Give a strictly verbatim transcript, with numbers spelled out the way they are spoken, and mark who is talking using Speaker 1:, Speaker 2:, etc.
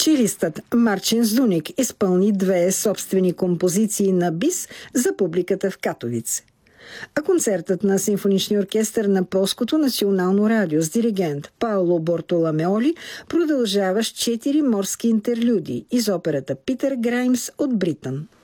Speaker 1: Челистът Марчин Здуник изпълни две собствени композиции на бис за публиката в Катовице. А концертът на симфоничния оркестър на Полското национално радио с диригент Пауло Бортоломеоли продължава с четири морски интерлюди из операта Питър Граймс от Бритън.